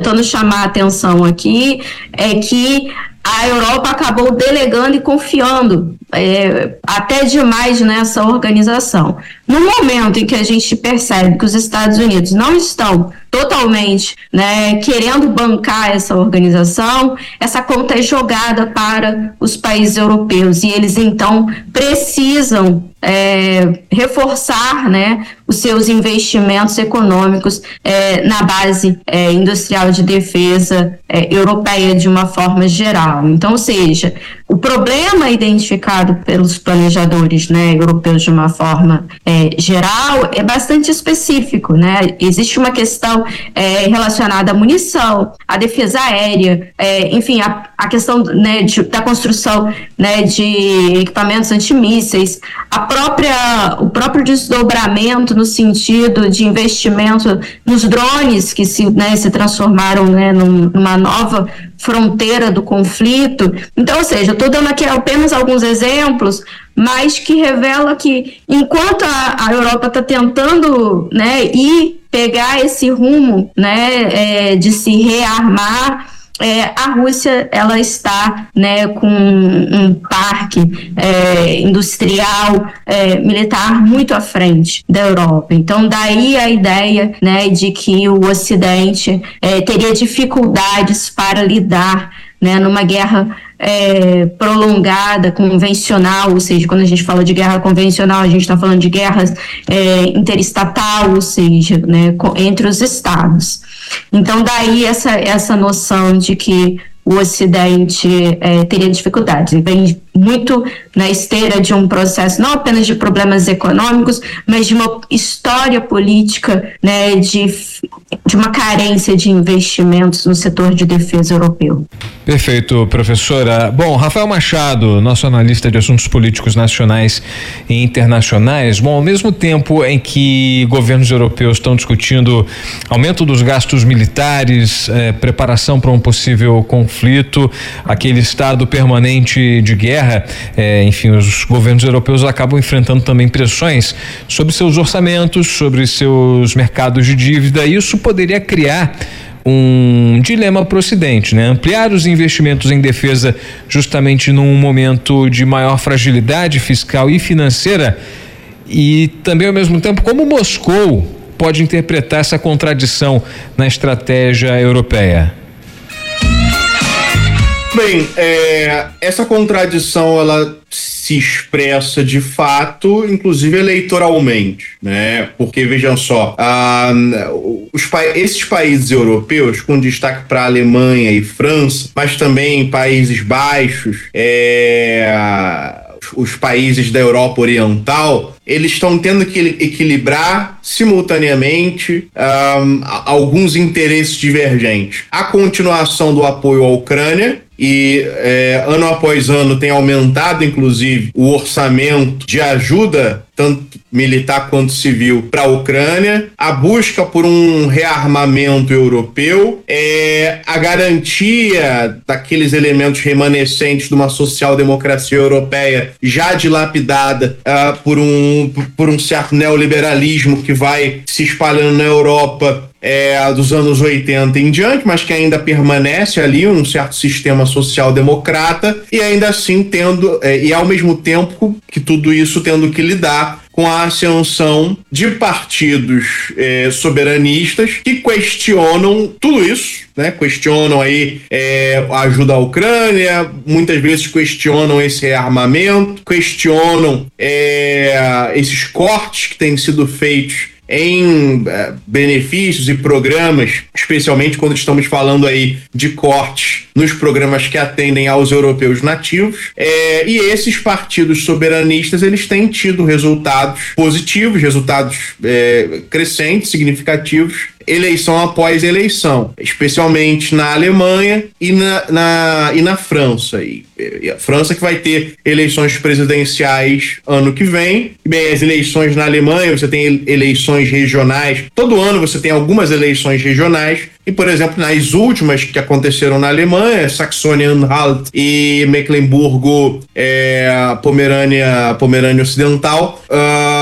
tentando chamar a atenção aqui é que a Europa acabou delegando e confiando até demais nessa organização. No momento em que a gente percebe que os Estados Unidos não estão totalmente, querendo bancar essa organização, essa conta é jogada para os países europeus e eles então precisam reforçar, os seus investimentos econômicos na base industrial de defesa europeia de uma forma geral. Então, ou seja, o problema identificado pelos planejadores europeus de uma forma geral é bastante específico. Existe uma questão relacionada à munição, à defesa aérea, enfim, a questão da construção de equipamentos antimísseis, o próprio desdobramento no sentido de investimento nos drones que se transformaram numa nova fronteira do conflito. Então, ou seja, eu estou dando aqui apenas alguns exemplos, mas que revela que enquanto a Europa está tentando pegar esse rumo de se rearmar, a Rússia ela está com um parque industrial militar muito à frente da Europa. Então daí a ideia de que o Ocidente teria dificuldades para lidar numa guerra prolongada, convencional, ou seja, quando a gente fala de guerra convencional, a gente está falando de guerras interestatal, ou seja, entre os estados. Então, daí essa noção de que o Ocidente teria dificuldades. E vem muito na esteira de um processo não apenas de problemas econômicos, mas de uma história política, de uma carência de investimentos no setor de defesa europeu. Perfeito, professora. Bom, Rafael Machado, nosso analista de assuntos políticos nacionais e internacionais. Bom, ao mesmo tempo em que governos europeus estão discutindo aumento dos gastos militares, preparação para um possível conflito, aquele estado permanente de guerra, enfim, os governos europeus acabam enfrentando também pressões sobre seus orçamentos, sobre seus mercados de dívida. Isso poderia criar um dilema para o Ocidente, ampliar os investimentos em defesa justamente num momento de maior fragilidade fiscal e financeira, e também ao mesmo tempo como Moscou pode interpretar essa contradição na estratégia europeia. Bem, essa contradição ela se expressa de fato, inclusive eleitoralmente, Porque, vejam só, esses países europeus, com destaque para a Alemanha e França, mas também Países Baixos, os países da Europa Oriental, eles estão tendo que equilibrar simultaneamente alguns interesses divergentes. A continuação do apoio à Ucrânia, e ano após ano tem aumentado, inclusive, o orçamento de ajuda, tanto militar quanto civil, para a Ucrânia, a busca por um rearmamento europeu, a garantia daqueles elementos remanescentes de uma social-democracia europeia já dilapidada por um certo neoliberalismo que vai se espalhando na Europa dos anos 80 em diante, mas que ainda permanece ali um certo sistema social-democrata, e ainda assim tendo, e ao mesmo tempo que tudo isso tendo que lidar com a ascensão de partidos soberanistas que questionam tudo isso, questionam aí a ajuda à Ucrânia, muitas vezes questionam esse rearmamento, questionam esses cortes que têm sido feitos em benefícios e programas, especialmente quando estamos falando aí de cortes nos programas que atendem aos europeus nativos, e esses partidos soberanistas eles têm tido resultados positivos, resultados crescentes, significativos, eleição após eleição, especialmente na Alemanha e na França. E a França que vai ter eleições presidenciais ano que vem. Bem, as eleições na Alemanha, você tem eleições regionais. Todo ano você tem algumas eleições regionais. E, por exemplo, nas últimas que aconteceram na Alemanha, Saxônia-Anhalt e Mecklemburgo, Pomerânia Ocidental,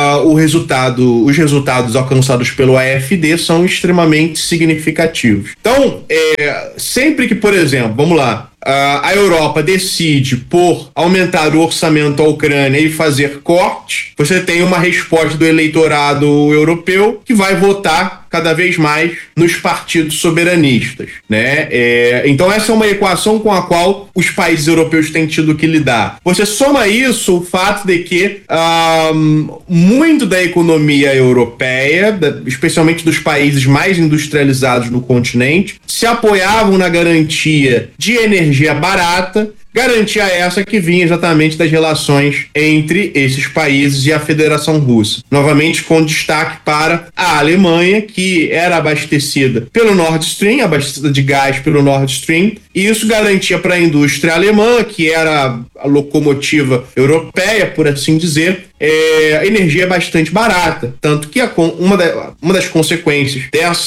os resultados alcançados pelo AfD são extremamente significativos. Então, sempre que, por exemplo, vamos lá, a Europa decide por aumentar o orçamento à Ucrânia e fazer corte, você tem uma resposta do eleitorado europeu que vai votar cada vez mais nos partidos soberanistas, né? Então essa é uma equação com a qual os países europeus têm tido que lidar. Você soma isso o fato de que muito da economia europeia, especialmente dos países mais industrializados do continente, se apoiavam na garantia de energia barata, garantia essa que vinha exatamente das relações entre esses países e a Federação Russa. Novamente com destaque para a Alemanha, que era abastecida pelo Nord Stream, abastecida de gás pelo Nord Stream, e isso garantia para a indústria alemã, que era a locomotiva europeia, por assim dizer, energia bastante barata. Tanto que uma das consequências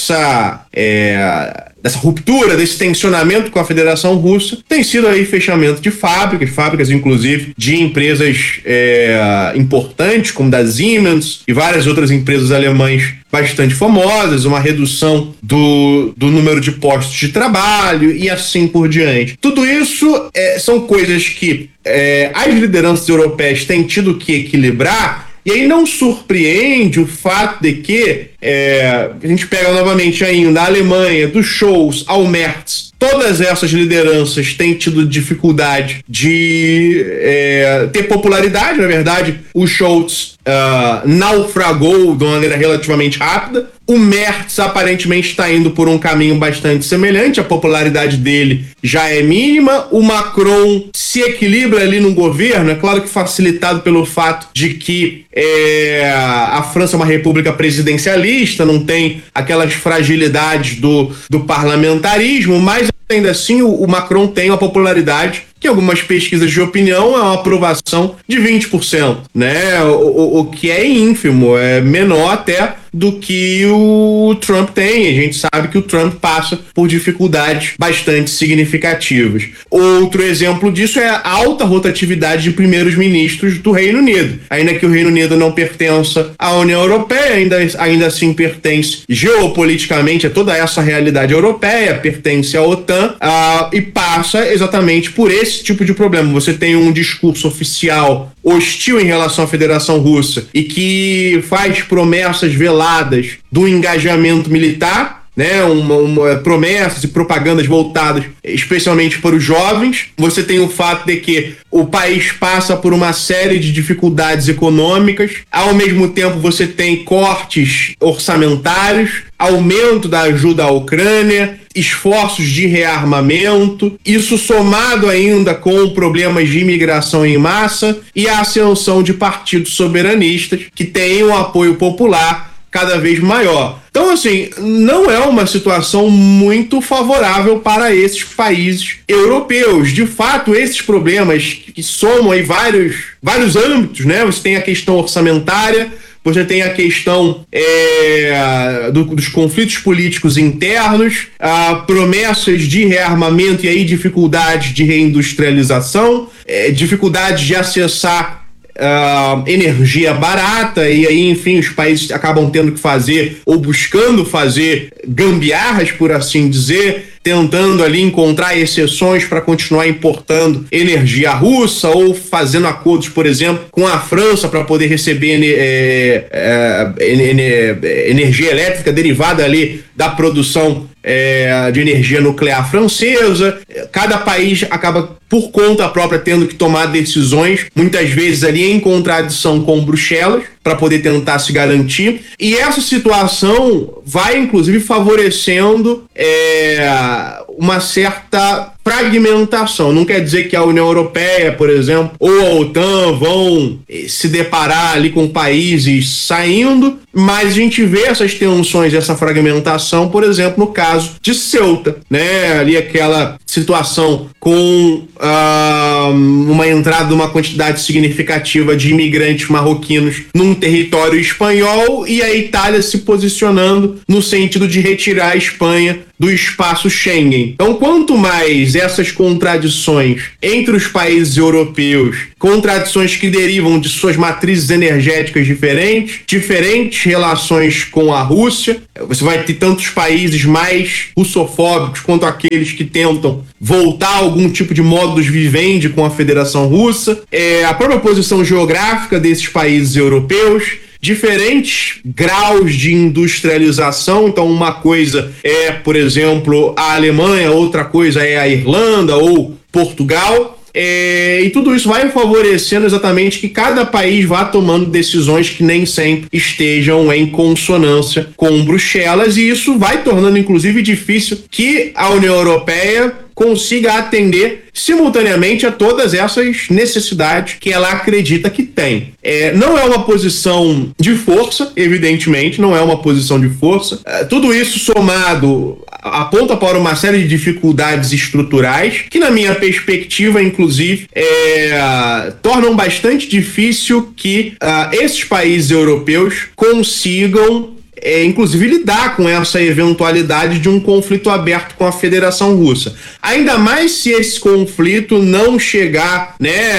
dessa ruptura, desse tensionamento com a Federação Russa, tem sido aí fechamento de fábricas inclusive de empresas importantes, como da Siemens e várias outras empresas alemãs bastante famosas, uma redução do número de postos de trabalho e assim por diante. Tudo isso são coisas que as lideranças europeias têm tido que equilibrar. E aí não surpreende o fato de que a gente pega novamente ainda a Alemanha, do Scholz ao Merz, todas essas lideranças têm tido dificuldade de ter popularidade. Na verdade, o Scholz naufragou de uma maneira relativamente rápida. O Merz aparentemente está indo por um caminho bastante semelhante, a popularidade dele já é mínima. O Macron se equilibra ali no governo, é claro que facilitado pelo fato de que a França é uma república presidencialista, não tem aquelas fragilidades do parlamentarismo, mas ainda assim o Macron tem uma popularidade que em algumas pesquisas de opinião é uma aprovação de 20%, né? O que é ínfimo, é menor até do que o Trump tem. A gente sabe que o Trump passa por dificuldades bastante significativas. Outro exemplo disso é a alta rotatividade de primeiros ministros do Reino Unido. Ainda que o Reino Unido não pertença à União Europeia, ainda assim pertence geopoliticamente a toda essa realidade europeia, pertence à OTAN, e passa exatamente por esse tipo de problema. Você tem um discurso oficial hostil em relação à Federação Russa e que faz promessas veladas do engajamento militar, né, promessas e propagandas voltadas especialmente para os jovens. Você tem o fato de que o país passa por uma série de dificuldades econômicas, ao mesmo tempo você tem cortes orçamentários, aumento da ajuda à Ucrânia, esforços de rearmamento, isso somado ainda com problemas de imigração em massa e a ascensão de partidos soberanistas que têm um apoio popular cada vez maior. Então, assim, não é uma situação muito favorável para esses países europeus. De fato, esses problemas que somam aí vários âmbitos, né? Você tem a questão orçamentária, você tem a questão dos conflitos políticos internos, promessas de rearmamento e aí dificuldades de reindustrialização, dificuldades de acessar energia barata, e aí, enfim, os países acabam tendo que fazer ou buscando fazer gambiarras, por assim dizer, tentando ali encontrar exceções para continuar importando energia russa ou fazendo acordos, por exemplo, com a França para poder receber energia elétrica derivada ali da produção de energia nuclear francesa. Cada país acaba, por conta própria, tendo que tomar decisões, muitas vezes ali em contradição com Bruxelas, para poder tentar se garantir. E essa situação vai, inclusive, favorecendo uma certa fragmentação. Não quer dizer que a União Europeia, por exemplo, ou a OTAN vão se deparar ali com países saindo, mas a gente vê essas tensões, essa fragmentação, por exemplo, no caso de Ceuta, né? Ali aquela situação com uma entrada de uma quantidade significativa de imigrantes marroquinos num território espanhol e a Itália se posicionando no sentido de retirar a Espanha do espaço Schengen. Então, quanto mais essas contradições entre os países europeus, contradições que derivam de suas matrizes energéticas diferentes relações com a Rússia, você vai ter tantos países mais russofóbicos quanto aqueles que tentam voltar a algum tipo de modus vivendi com a Federação Russa, a própria posição geográfica desses países europeus, diferentes graus de industrialização. Então, uma coisa é, por exemplo, a Alemanha, outra coisa é a Irlanda ou Portugal. E tudo isso vai favorecendo exatamente que cada país vá tomando decisões que nem sempre estejam em consonância com Bruxelas, e isso vai tornando inclusive difícil que a União Europeia consiga atender simultaneamente a todas essas necessidades que ela acredita que tem. Não é uma posição de força, evidentemente, não é uma posição de força. Tudo isso somado aponta para uma série de dificuldades estruturais que, na minha perspectiva, inclusive, tornam bastante difícil que esses países europeus consigam inclusive lidar com essa eventualidade de um conflito aberto com a Federação Russa. Ainda mais se esse conflito não chegar,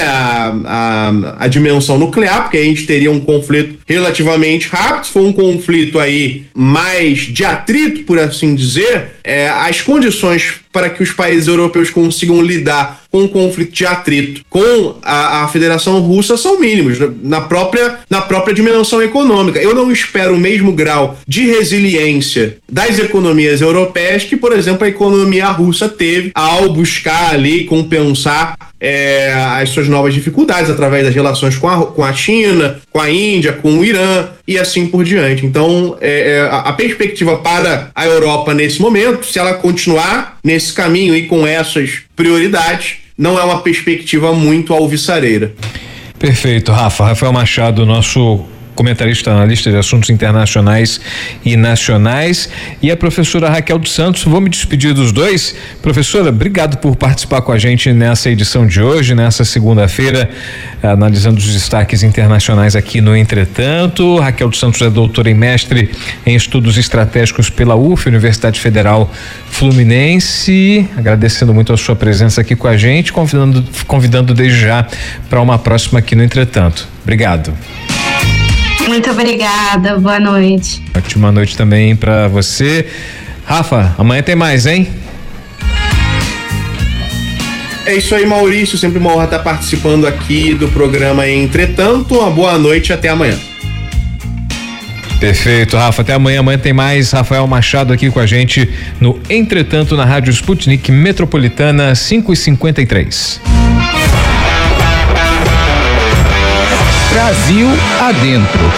à dimensão nuclear, porque a gente teria um conflito relativamente rápido. Se for um conflito aí mais de atrito, por assim dizer, as condições para que os países europeus consigam lidar com um conflito de atrito com a Federação Russa são mínimos, na própria dimensão econômica. Eu não espero o mesmo grau de resiliência das economias europeias que, por exemplo, a economia russa teve ao buscar ali compensar as suas novas dificuldades através das relações com a China, com a Índia, com o Irã e assim por diante. Então, a perspectiva para a Europa nesse momento, se ela continuar nesse caminho e com essas prioridades, não é uma perspectiva muito alvissareira. Perfeito, Rafa. Rafael Machado, nosso comentarista, analista de assuntos internacionais e nacionais, e a professora Raquel dos Santos. Vou me despedir dos dois. Professora, obrigado por participar com a gente nessa edição de hoje, nessa segunda-feira, analisando os destaques internacionais aqui no Entretanto. Raquel dos Santos é doutora e mestre em estudos estratégicos pela UF, Universidade Federal Fluminense. Agradecendo muito a sua presença aqui com a gente, convidando desde já para uma próxima aqui no Entretanto. Obrigado. Muito obrigada, boa noite. Ótima noite também para você. Rafa, amanhã tem mais, hein? É isso aí, Maurício, sempre uma honra estar participando aqui do programa Entretanto. Uma boa noite e até amanhã. Perfeito, Rafa, até amanhã. Amanhã tem mais. Rafael Machado aqui com a gente no Entretanto na Rádio Sputnik Metropolitana 5h53. Brasil adentro.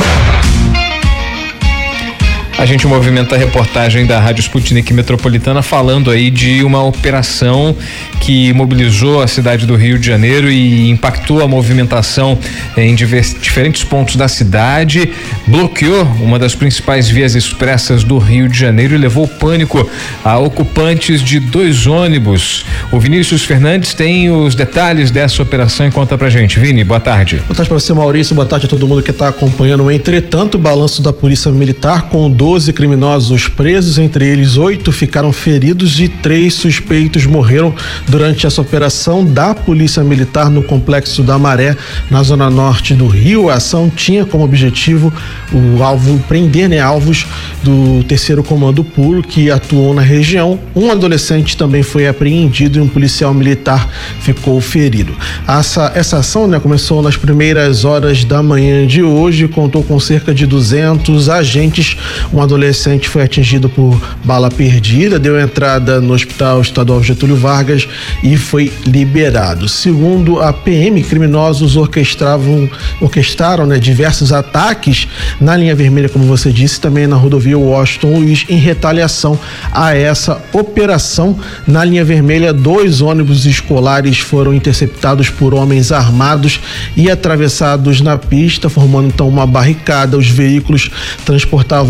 A gente movimenta a reportagem da Rádio Sputnik Metropolitana falando aí de uma operação que mobilizou a cidade do Rio de Janeiro e impactou a movimentação em diferentes pontos da cidade, bloqueou uma das principais vias expressas do Rio de Janeiro e levou pânico a ocupantes de 2 ônibus. O Vinícius Fernandes tem os detalhes dessa operação e conta pra gente. Vini, boa tarde. Boa tarde pra você, Maurício, boa tarde a todo mundo que está acompanhando. Entretanto, o balanço da Polícia Militar com 12 criminosos presos, entre eles 8 ficaram feridos e 3 suspeitos morreram durante essa operação da Polícia Militar no Complexo da Maré, na zona norte do Rio. A ação tinha como objetivo prender alvos do 3º Comando Puro que atuou na região. Um adolescente também foi apreendido e um policial militar ficou ferido. Essa ação, começou nas primeiras horas da manhã de hoje, contou com cerca de 200 agentes. Um adolescente foi atingido por bala perdida, deu entrada no Hospital Estadual Getúlio Vargas e foi liberado. Segundo a PM, criminosos orquestraram diversos ataques na linha vermelha, como você disse, também na rodovia Washington Luiz, em retaliação a essa operação. Na linha vermelha, 2 ônibus escolares foram interceptados por homens armados e atravessados na pista, formando então uma barricada. Os veículos transportavam alunos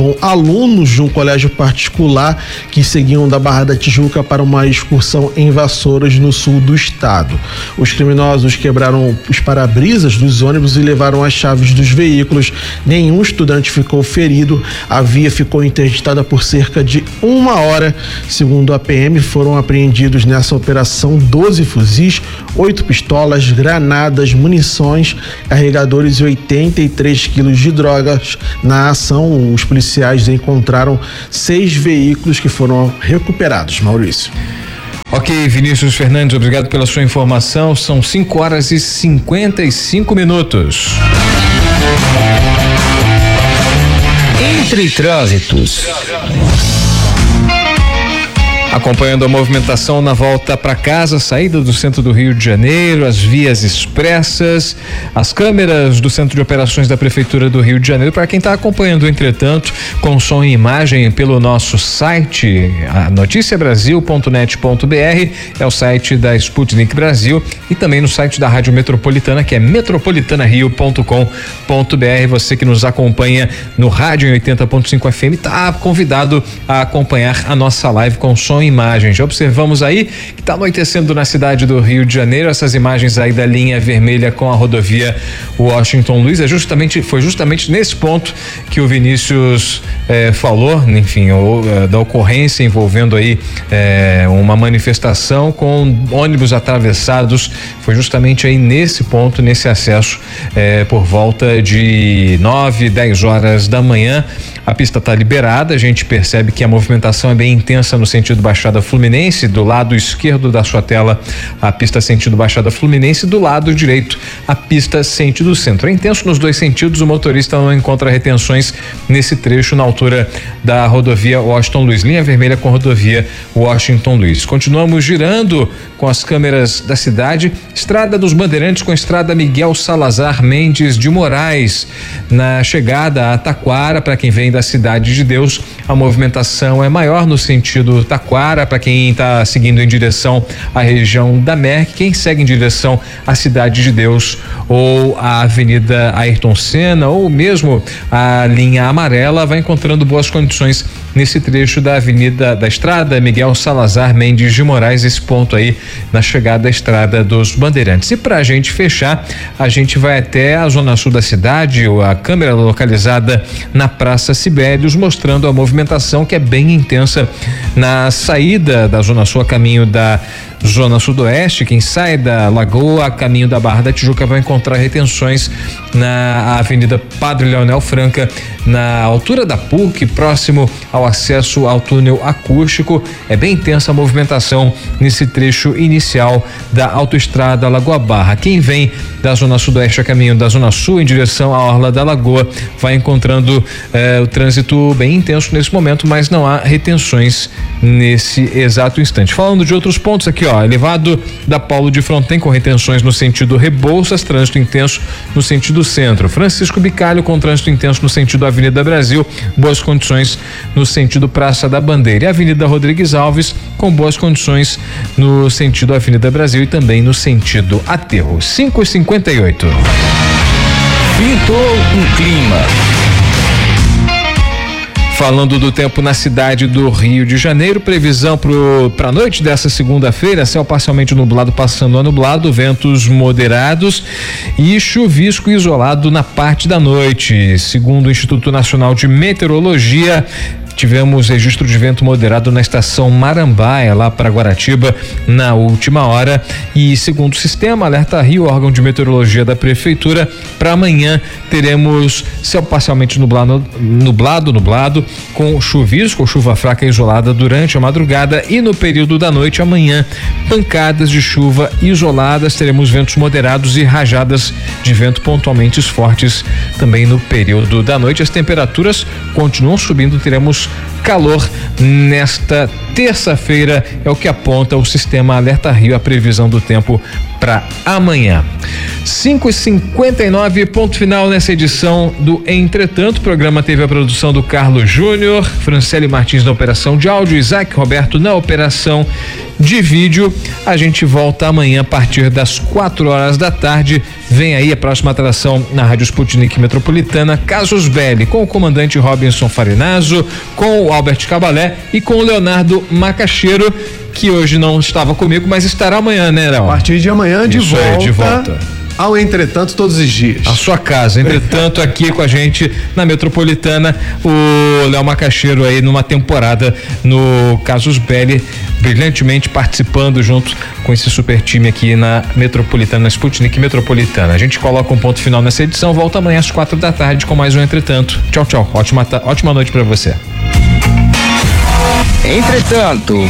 alunos de um colégio particular que seguiam da Barra da Tijuca para uma excursão em Vassouras, no sul do estado. Os criminosos quebraram os para-brisas dos ônibus e levaram as chaves dos veículos. Nenhum estudante ficou ferido. A via ficou interditada por cerca de 1 hora. Segundo a PM, foram apreendidos nessa operação 12 fuzis, 8 pistolas, granadas, munições, carregadores e 83 quilos de drogas. Na ação, os policiais encontraram 6 veículos que foram recuperados. Maurício. Ok, Vinícius Fernandes, obrigado pela sua informação. São 5h55. Entre trânsitos. Acompanhando a movimentação na volta para casa, saída do centro do Rio de Janeiro, as vias expressas, as câmeras do Centro de Operações da Prefeitura do Rio de Janeiro. Para quem está acompanhando, entretanto, com som e imagem pelo nosso site, noticiabrasil.net.br, é o site da Sputnik Brasil, e também no site da Rádio Metropolitana, que é metropolitanario.com.br. Você que nos acompanha no rádio em 80.5 FM está convidado a acompanhar a nossa live com som e imagem. Já observamos aí que está anoitecendo na cidade do Rio de Janeiro. Essas imagens aí da linha vermelha com a rodovia Washington Luiz, foi justamente nesse ponto que o Vinícius falou, enfim, da ocorrência envolvendo aí uma manifestação com ônibus atravessados. Foi justamente aí nesse ponto, nesse acesso, por volta de 9, 10 horas da manhã. A pista está liberada, a gente percebe que a movimentação é bem intensa no sentido Baixada Fluminense. Do lado esquerdo da sua tela, a pista sentido Baixada Fluminense, do lado direito, a pista sentido centro. É intenso nos dois sentidos, o motorista não encontra retenções nesse trecho na altura da rodovia Washington Luiz, linha vermelha com rodovia Washington Luiz. Continuamos girando com as câmeras da cidade, Estrada dos Bandeirantes com Estrada Miguel Salazar Mendes de Moraes, na chegada a Taquara. Para quem vem da Cidade de Deus, a movimentação é maior no sentido Taquara. Para quem está seguindo em direção à região da Merck, quem segue em direção à Cidade de Deus ou à Avenida Ayrton Senna ou mesmo a linha amarela, vai encontrando boas condições nesse trecho da Avenida da Estrada Miguel Salazar Mendes de Moraes, esse ponto aí na chegada da Estrada dos Bandeirantes. E para a gente fechar, a gente vai até a zona sul da cidade, a câmera localizada na Praça Sibelius, mostrando a movimentação que é bem intensa na saída da zona sul a caminho da Zona Sudoeste. Quem sai da Lagoa a caminho da Barra da Tijuca vai encontrar retenções na Avenida Padre Leonel Franca, na altura da PUC, próximo ao acesso ao túnel acústico. É bem intensa a movimentação nesse trecho inicial da autoestrada Lagoa Barra. Quem vem da Zona Sudoeste a caminho da Zona Sul em direção à Orla da Lagoa vai encontrando o trânsito bem intenso nesse momento, mas não há retenções nesse exato instante. Falando de outros pontos aqui, elevado da Paulo de Fronten com retenções no sentido Rebouças, trânsito intenso no sentido centro. Francisco Bicalho com trânsito intenso no sentido Avenida Brasil, boas condições no sentido Praça da Bandeira. E Avenida Rodrigues Alves com boas condições no sentido Avenida Brasil e também no sentido Aterro. 5h58. Pintou um clima. Falando do tempo na cidade do Rio de Janeiro, previsão para a noite dessa segunda-feira, céu parcialmente nublado passando a nublado, ventos moderados e chuvisco isolado na parte da noite. Segundo o Instituto Nacional de Meteorologia, tivemos registro de vento moderado na estação Marambaia, lá para Guaratiba, na última hora. E segundo o sistema Alerta Rio, órgão de meteorologia da prefeitura, para amanhã teremos céu parcialmente nublado, com chuvisco ou chuva fraca isolada durante a madrugada, e no período da noite amanhã, pancadas de chuva isoladas, teremos ventos moderados e rajadas de vento pontualmente fortes também no período da noite. As temperaturas continuam subindo, teremos calor nesta terça-feira, é o que aponta o sistema Alerta Rio, a previsão do tempo para amanhã. 5h59, ponto final nessa edição do Entretanto. O programa teve a produção do Carlos Júnior, Franciele Martins na operação de áudio, Isaac Roberto na operação de vídeo. A gente volta amanhã a partir das 4h. Vem aí a próxima atração na Rádio Sputnik Metropolitana, Casus Belli, com o comandante Robinson Farinazzo, com o Albert Cabalé e com o Leonardo Macaxeiro, que hoje não estava comigo, mas estará amanhã, né, Léo? A partir de amanhã, de volta. Ao Entretanto, todos os dias. A sua casa. Entretanto, aqui com a gente na Metropolitana, o Léo Macaxeiro aí numa temporada no Casus Belli, brilhantemente participando junto com esse super time aqui na Metropolitana, na Sputnik Metropolitana. A gente coloca um ponto final nessa edição, volta amanhã às 4h com mais um Entretanto. Tchau, tchau. Ótima noite pra você. Entretanto,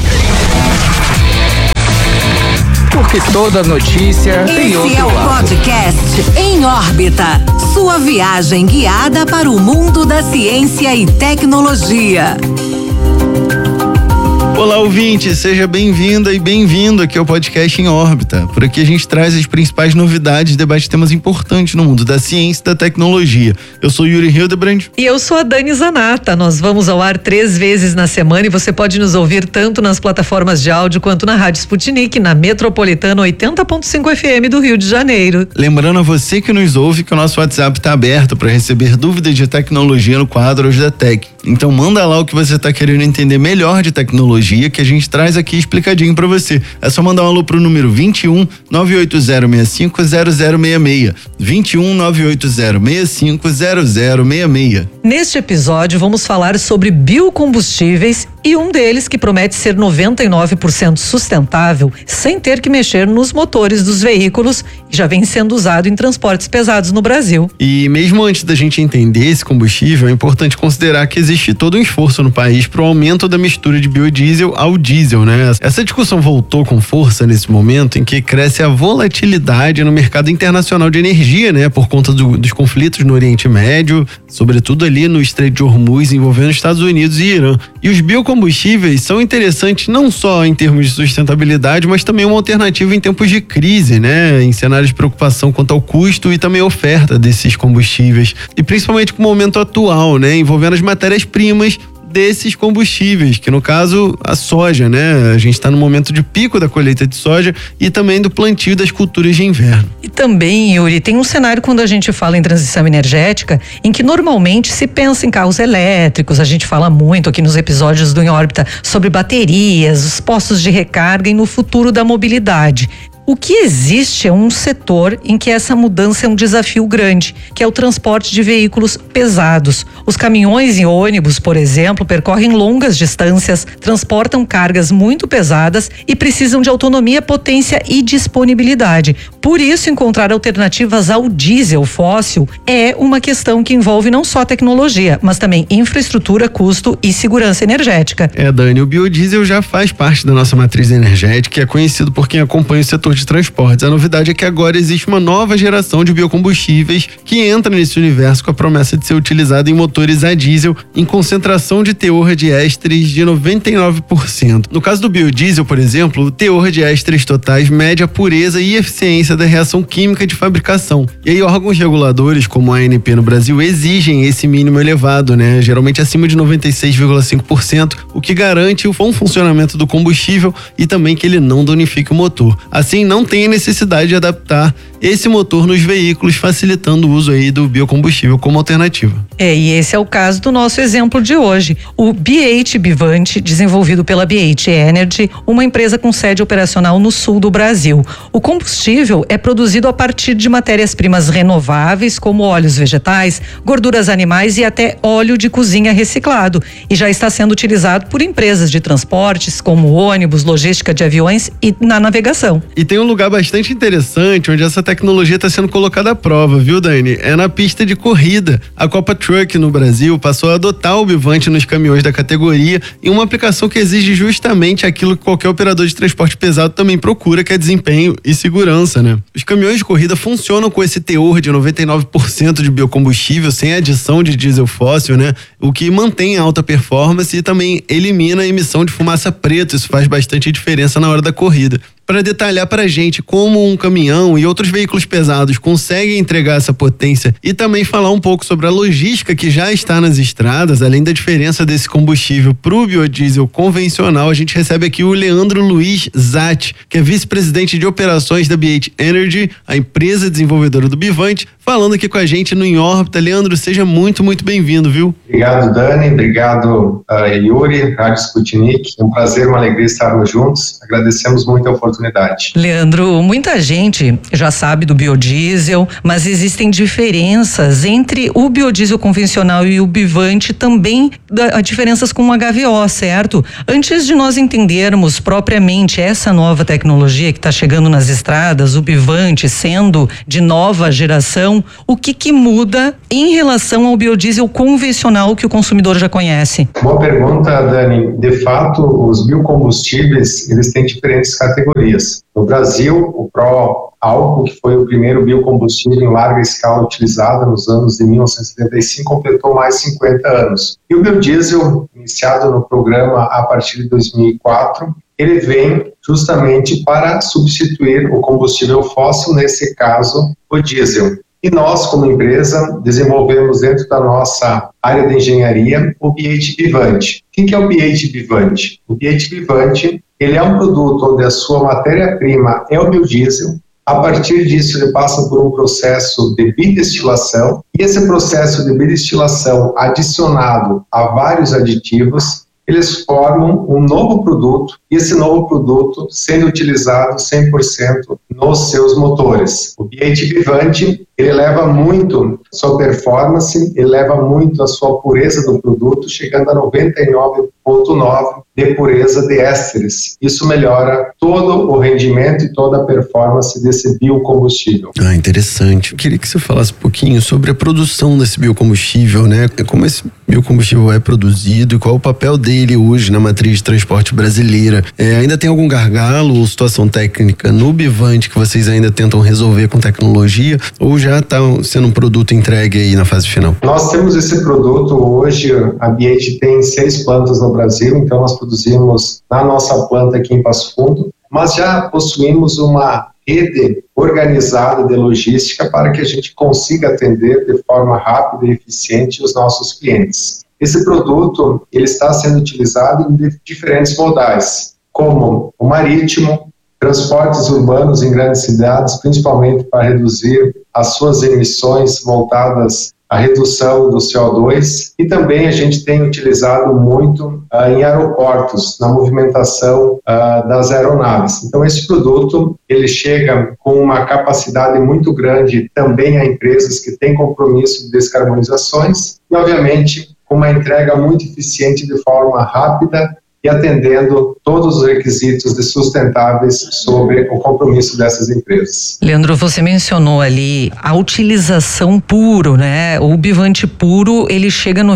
porque toda notícia tem outro lado. Esse é o podcast Em Órbita, sua viagem guiada para o mundo da ciência e tecnologia. Olá, ouvinte, seja bem-vinda e bem-vindo aqui ao podcast Em Órbita. Por aqui a gente traz as principais novidades e debate temas importantes no mundo da ciência e da tecnologia. Eu sou Yuri Hildebrand. E eu sou a Dani Zanata. Nós vamos ao ar 3 vezes na semana e você pode nos ouvir tanto nas plataformas de áudio quanto na Rádio Sputnik, na Metropolitana 80.5 FM do Rio de Janeiro. Lembrando a você que nos ouve que o nosso WhatsApp está aberto para receber dúvidas de tecnologia no quadro Hoje da Tech. Então manda lá o que você está querendo entender melhor de tecnologia, que a gente traz aqui explicadinho para você. É só mandar um alô pro número 21 98065 0066. 21 98065 0066. Neste episódio vamos falar sobre biocombustíveis e um deles que promete ser 99% sustentável sem ter que mexer nos motores dos veículos e já vem sendo usado em transportes pesados no Brasil. E mesmo antes da gente entender esse combustível, é importante considerar que existe todo um esforço no país para o aumento da mistura de biodiesel ao diesel, né? Essa discussão voltou com força nesse momento em que cresce a volatilidade no mercado internacional de energia, né? Por conta dos conflitos no Oriente Médio, sobretudo ali no Estreito de Hormuz, envolvendo Estados Unidos e Irã. E os biocombustíveis são interessantes não só em termos de sustentabilidade, mas também uma alternativa em tempos de crise, né? Em cenários de preocupação quanto ao custo e também a oferta desses combustíveis. E principalmente com o momento atual, né? Envolvendo as matérias-primas desses combustíveis, que no caso a soja, né? A gente está no momento de pico da colheita de soja e também do plantio das culturas de inverno. E também, Yuri, tem um cenário quando a gente fala em transição energética em que normalmente se pensa em carros elétricos, a gente fala muito aqui nos episódios do Em Órbita sobre baterias, os postos de recarga e no futuro da mobilidade. O que existe é um setor em que essa mudança é um desafio grande, que é o transporte de veículos pesados. Os caminhões e ônibus, por exemplo, percorrem longas distâncias, transportam cargas muito pesadas e precisam de autonomia, potência e disponibilidade. Por isso, encontrar alternativas ao diesel fóssil é uma questão que envolve não só tecnologia, mas também infraestrutura, custo e segurança energética. Dani, o biodiesel já faz parte da nossa matriz energética e é conhecido por quem acompanha o setor de transportes. A novidade é que agora existe uma nova geração de biocombustíveis que entra nesse universo com a promessa de ser utilizada em motores a diesel em concentração de teor de ésteres de 99%. No caso do biodiesel, por exemplo, o teor de ésteres totais mede a pureza e eficiência da reação química de fabricação. E aí órgãos reguladores como a ANP no Brasil exigem esse mínimo elevado, né? Geralmente acima de 96,5%, o que garante o bom funcionamento do combustível e também que ele não danifique o motor. Assim, não tem necessidade de adaptar esse motor nos veículos, facilitando o uso aí do biocombustível como alternativa. E esse é o caso do nosso exemplo de hoje. O B8 Bivante, desenvolvido pela B8 Energy, uma empresa com sede operacional no sul do Brasil. O combustível é produzido a partir de matérias-primas renováveis, como óleos vegetais, gorduras animais e até óleo de cozinha reciclado, e já está sendo utilizado por empresas de transportes, como ônibus, logística de aviões e na navegação. E tem um lugar bastante interessante onde essa tecnologia está sendo colocada à prova, viu, Dani? É na pista de corrida. A Copa Truck no Brasil passou a adotar o Bivante nos caminhões da categoria em uma aplicação que exige justamente aquilo que qualquer operador de transporte pesado também procura, que é desempenho e segurança, né? Os caminhões de corrida funcionam com esse teor de 99% de biocombustível, sem adição de diesel fóssil, né? O que mantém a alta performance e também elimina a emissão de fumaça preta. Isso faz bastante diferença na hora da corrida. para detalhar para a gente como um caminhão e outros veículos pesados conseguem entregar essa potência e também falar um pouco sobre a logística que já está nas estradas, além da diferença desse combustível para o biodiesel convencional. A gente recebe aqui o Leandro Luiz Zatti, que é vice-presidente de operações da B8 Energy, a empresa desenvolvedora do Bivante, falando aqui com a gente no Em Órbita. Leandro, seja muito bem-vindo, viu? Obrigado, Dani. Obrigado, Yuri, Rádio Sputnik. É um prazer, uma alegria estarmos juntos. Agradecemos muito a oportunidade. Leandro, muita gente já sabe do biodiesel, mas existem diferenças entre o biodiesel convencional e o Bivante, também diferenças com o HVO, certo? Antes de nós entendermos propriamente essa nova tecnologia que está chegando nas estradas, o Bivante sendo de nova geração, o que muda em relação ao biodiesel convencional que o consumidor já conhece? Boa pergunta, Dani. De fato, os biocombustíveis, eles têm diferentes categorias. No Brasil, o pró-álcool, que foi o primeiro biocombustível em larga escala utilizado nos anos de 1975, completou mais 50 anos. E o biodiesel, iniciado no programa a partir de 2004, ele vem justamente para substituir o combustível fóssil, nesse caso, o diesel. E nós, como empresa, desenvolvemos dentro da nossa área de engenharia o B8 Bivante. O que é o B8 Bivante? O B8 Bivante, ele é um produto onde a sua matéria-prima é o biodiesel. A partir disso, ele passa por um processo de bidestilação, e esse processo de bidestilação, adicionado a vários aditivos, eles formam um novo produto, e esse novo produto sendo utilizado 100% nos seus motores. O B8 Bivante, ele eleva muito a sua performance, eleva muito a sua pureza do produto, chegando a 99,9% de pureza de ésteres. Isso melhora todo o rendimento e toda a performance desse biocombustível. Interessante. Eu queria que você falasse um pouquinho sobre a produção desse biocombustível, né? Como esse biocombustível é produzido e qual é o papel dele hoje na matriz de transporte brasileira. Ainda tem algum gargalo ou situação técnica no Bivante que vocês ainda tentam resolver com tecnologia, ou já está sendo um produto entregue aí na fase final? Nós temos esse produto hoje, a B8 tem 6 plantas no Brasil, então nós produzimos na nossa planta aqui em Passo Fundo, mas já possuímos uma rede organizada de logística para que a gente consiga atender de forma rápida e eficiente os nossos clientes. Esse produto, ele está sendo utilizado em diferentes modais, como o marítimo, transportes urbanos em grandes cidades, principalmente para reduzir as suas emissões voltadas à redução do CO2, e também a gente tem utilizado muito em aeroportos, na movimentação das aeronaves. Então esse produto, ele chega com uma capacidade muito grande também a empresas que têm compromisso de descarbonizações e, obviamente, com uma entrega muito eficiente de forma rápida e atendendo todos os requisitos de sustentáveis sobre o compromisso dessas empresas. Leandro, você mencionou ali a utilização puro, né? O Bivante puro, ele chega a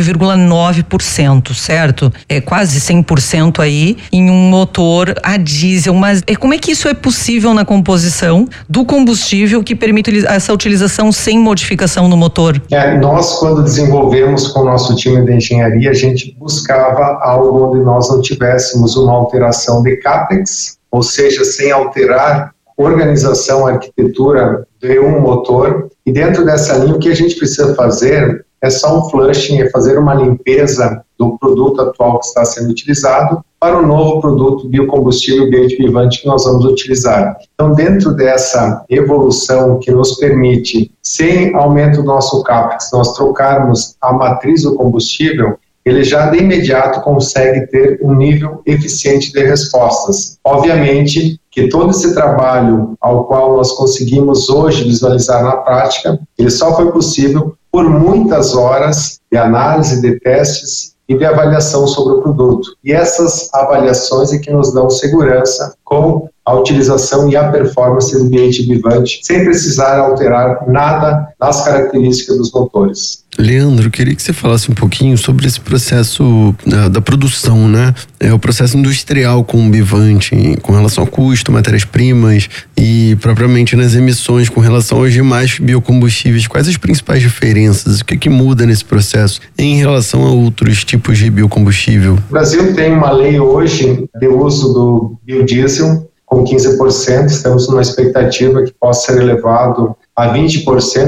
99,9%, certo? É quase 100% aí em um motor a diesel, mas como é que isso é possível na composição do combustível que permite essa utilização sem modificação no motor? Nós, quando desenvolvemos com o nosso time de engenharia, a gente buscava algo onde nós não tivéssemos uma alteração de CAPEX, ou seja, sem alterar organização, arquitetura de um motor. E dentro dessa linha, o que a gente precisa fazer é só um flushing, é fazer uma limpeza do produto atual que está sendo utilizado para o novo produto biocombustível B8 Bivante que nós vamos utilizar. Então, dentro dessa evolução que nos permite, sem aumento do nosso CAPEX, nós trocarmos a matriz do combustível, ele já de imediato consegue ter um nível eficiente de respostas. Obviamente que todo esse trabalho ao qual nós conseguimos hoje visualizar na prática, ele só foi possível por muitas horas de análise, de testes e de avaliação sobre o produto. E essas avaliações é que nos dão segurança com a utilização e a performance do B8 Bivante, sem precisar alterar nada nas características dos motores. Leandro, queria que você falasse um pouquinho sobre esse processo da produção, né? O processo industrial com o Bivante, com relação ao custo, matérias-primas e propriamente nas emissões com relação aos demais biocombustíveis. Quais as principais diferenças? O que muda nesse processo em relação a outros tipos de biocombustível? O Brasil tem uma lei hoje de uso do biodiesel com 15%, estamos numa expectativa que possa ser elevado a 20%,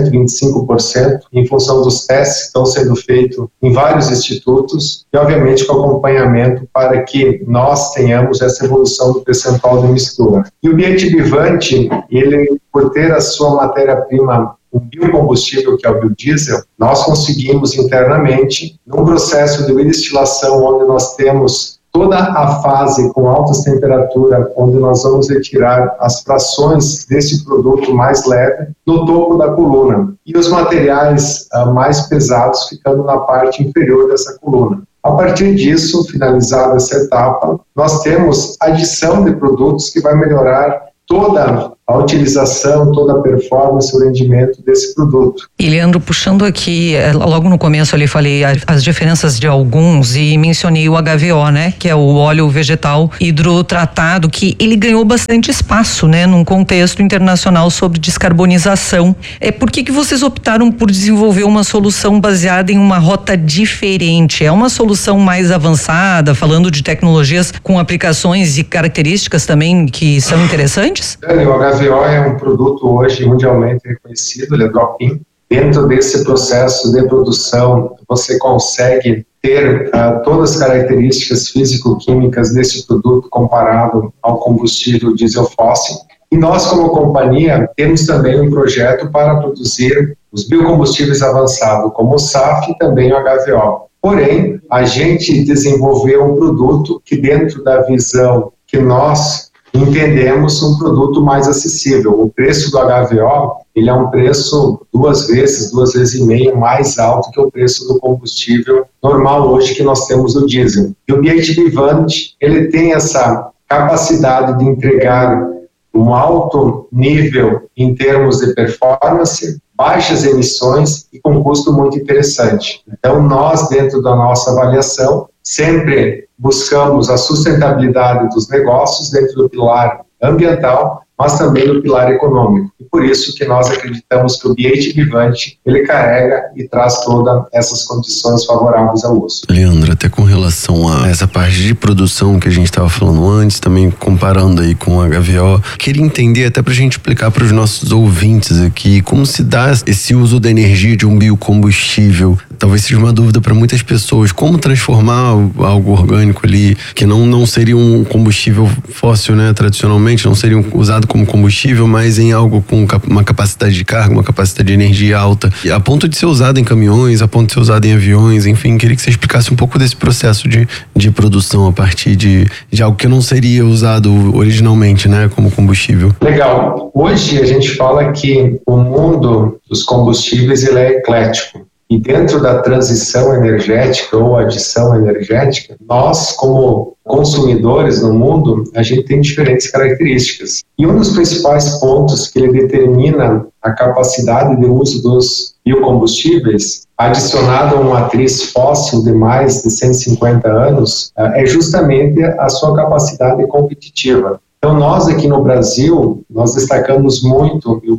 25%, em função dos testes que estão sendo feitos em vários institutos e, obviamente, com acompanhamento para que nós tenhamos essa evolução do percentual de mistura. E o bioadjuvante, ele, por ter a sua matéria-prima, o biocombustível, que é o biodiesel, nós conseguimos internamente, num processo de destilação onde nós temos toda a fase com altas temperaturas, onde nós vamos retirar as frações desse produto mais leve no topo da coluna e os materiais mais pesados ficando na parte inferior dessa coluna. A partir disso, finalizada essa etapa, nós temos adição de produtos que vai melhorar toda a utilização, toda a performance, o rendimento desse produto. E Leandro, puxando aqui, logo no começo ali falei as diferenças de alguns e mencionei o HVO, né? Que é o óleo vegetal hidrotratado, que ele ganhou bastante espaço, né? Num contexto internacional sobre descarbonização. Por que vocês optaram por desenvolver uma solução baseada em uma rota diferente? É uma solução mais avançada, falando de tecnologias com aplicações e características também que são interessantes? O HVO é um produto hoje mundialmente reconhecido, ele é drop-in. Dentro desse processo de produção, você consegue ter todas as características físico-químicas desse produto comparado ao combustível diesel fóssil. E nós, como companhia, temos também um projeto para produzir os biocombustíveis avançados, como o SAF e também o HVO. Porém, a gente desenvolveu um produto que, dentro da visão que nós entendemos, um produto mais acessível. O preço do HVO, ele é um preço duas vezes e meia mais alto que o preço do combustível normal hoje que nós temos no diesel. E o bioadjuvante, ele tem essa capacidade de entregar um alto nível em termos de performance, baixas emissões e com custo muito interessante. Então, nós, dentro da nossa avaliação, sempre buscamos a sustentabilidade dos negócios dentro do pilar ambiental, mas também no pilar econômico. E por isso que nós acreditamos que o bioadjuvante, ele carrega e traz todas essas condições favoráveis ao uso. Leandro, até com relação a essa parte de produção que a gente estava falando antes, também comparando aí com o HVO, queria entender até pra gente explicar para os nossos ouvintes aqui como se dá esse uso da energia de um biocombustível. Talvez seja uma dúvida para muitas pessoas, como transformar algo orgânico ali, que não seria um combustível fóssil, né, tradicionalmente, não seria usado como combustível, mas em algo com uma capacidade de carga, uma capacidade de energia alta, a ponto de ser usado em caminhões, a ponto de ser usado em aviões, enfim, queria que você explicasse um pouco desse processo de produção a partir de algo que não seria usado originalmente, né, como combustível. Legal. Hoje a gente fala que o mundo dos combustíveis, ele é eclético. E dentro da transição energética ou adição energética, nós, como consumidores no mundo, a gente tem diferentes características. E um dos principais pontos que ele determina a capacidade de uso dos biocombustíveis, adicionado a uma matriz fóssil de mais de 150 anos, é justamente a sua capacidade competitiva. Então, nós aqui no Brasil, nós destacamos muito, e o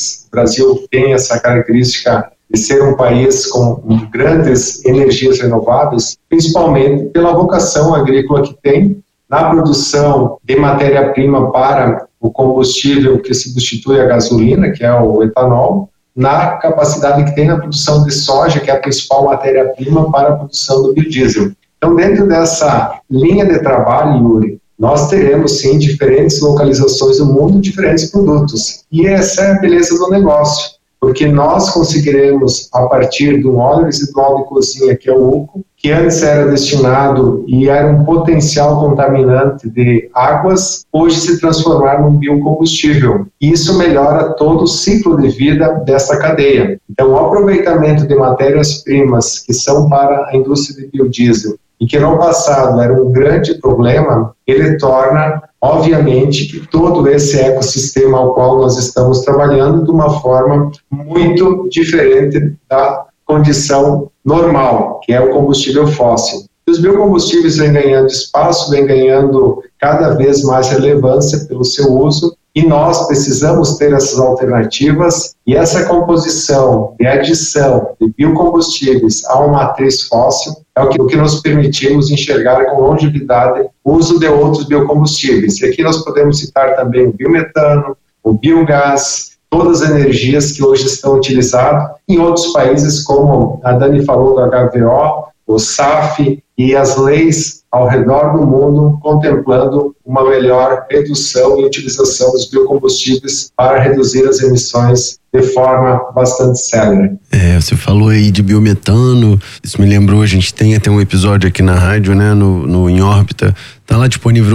Brasil tem essa característica de ser um país com grandes energias renováveis, principalmente pela vocação agrícola que tem na produção de matéria-prima para o combustível que substitui a gasolina, que é o etanol, na capacidade que tem na produção de soja, que é a principal matéria-prima para a produção do biodiesel. Então, dentro dessa linha de trabalho, Yuri, nós teremos, sim, diferentes localizações do mundo, diferentes produtos. E essa é a beleza do negócio, porque nós conseguiremos, a partir do óleo residual de cozinha, que é o UCO, que antes era destinado e era um potencial contaminante de águas, hoje se transformar num biocombustível. E isso melhora todo o ciclo de vida dessa cadeia. Então, o aproveitamento de matérias-primas que são para a indústria de biodiesel e que no passado era um grande problema, ele torna, obviamente, que todo esse ecossistema ao qual nós estamos trabalhando de uma forma muito diferente da condição normal, que é o combustível fóssil. Os biocombustíveis vêm ganhando espaço, vêm ganhando cada vez mais relevância pelo seu uso, e nós precisamos ter essas alternativas, e essa composição de adição de biocombustíveis a uma matriz fóssil, é o que nos permitimos enxergar com longevidade o uso de outros biocombustíveis. E aqui nós podemos citar também o biometano, o biogás, todas as energias que hoje estão utilizadas em outros países, como a Dani falou do HVO, o SAF e as leis ao redor do mundo contemplando uma melhor redução e utilização dos biocombustíveis para reduzir as emissões de forma bastante célere. Você falou aí de biometano, isso me lembrou, a gente tem até um episódio aqui na rádio, né, no Em Órbita, tá lá disponível no